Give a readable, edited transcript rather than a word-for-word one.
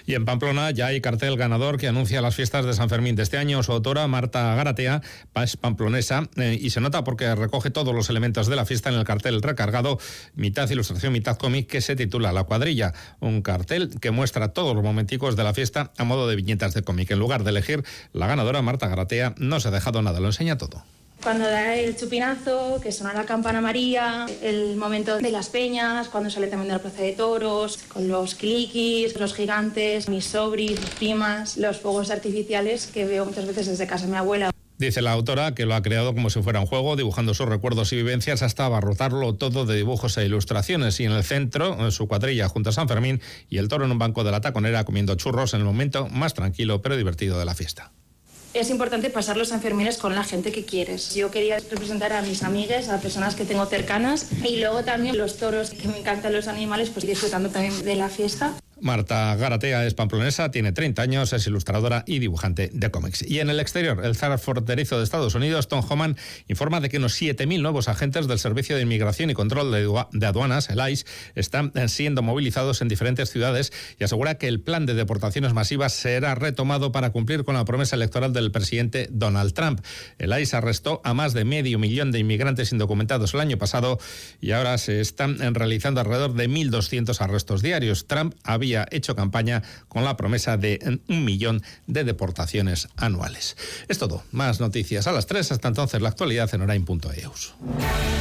Y en Pamplona ya hay cartel ganador que anuncia las fiestas de San Fermín de este año. Su autora, Marta Garatea, es pamplonesa y se nota porque recoge todos los elementos de la fiesta en el cartel recargado, mitad ilustración, mitad cómic, que se titula La Cuadrilla. Un cartel que muestra todos los momenticos de la fiesta a modo de viñetas de cómic. En lugar de elegir, la ganadora, Marta Garatea, no se ha dejado nada, lo enseña todo. Cuando da el chupinazo, que suena la campana María, el momento de las peñas, cuando sale también de la plaza de toros, con los cliquis, los gigantes, mis sobris, mis primas, los fuegos artificiales que veo muchas veces desde casa de mi abuela. Dice la autora que lo ha creado como si fuera un juego, dibujando sus recuerdos y vivencias hasta abarrotarlo todo de dibujos e ilustraciones. Y en el centro, en su cuadrilla junto a San Fermín y el toro en un banco de la Taconera comiendo churros en el momento más tranquilo pero divertido de la fiesta. Es importante pasar los Sanfermines con la gente que quieres. Yo quería representar a mis amigas, a personas que tengo cercanas, y luego también los toros, que me encantan los animales, pues disfrutando también de la fiesta. Marta Garatea es pamplonesa, tiene 30 años, es ilustradora y dibujante de cómics. Y en el exterior, el zar fronterizo de Estados Unidos, Tom Homan, informa de que unos 7.000 nuevos agentes del Servicio de Inmigración y Control de Aduanas, el ICE, están siendo movilizados en diferentes ciudades y asegura que el plan de deportaciones masivas será retomado para cumplir con la promesa electoral del presidente Donald Trump. El ICE arrestó a más de 500.000 de inmigrantes indocumentados el año pasado y ahora se están realizando alrededor de 1.200 arrestos diarios. Trump había hecho campaña con la promesa de 1 millón de deportaciones anuales. Es todo. Más noticias a las 3. Hasta entonces, la actualidad en Orain.eus.